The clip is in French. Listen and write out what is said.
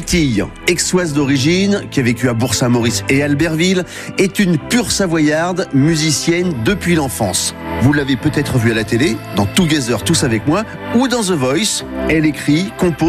Tille, aixoise d'origine, qui a vécu à Bourg-Saint-Maurice et Albertville, est une pure savoyarde, musicienne depuis l'enfance. Vous l'avez peut-être vue à la télé, dans Together, Tous avec moi, ou dans The Voice. Elle écrit, compose